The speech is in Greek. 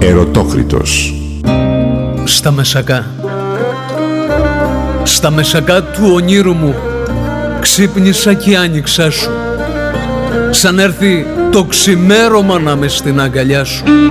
Ερωτόκριτος. Στα μεσακά του ονείρου μου ξύπνησα και άνοιξά σου, σαν έρθει το ξημέρωμα να μες στην αγκαλιά σου.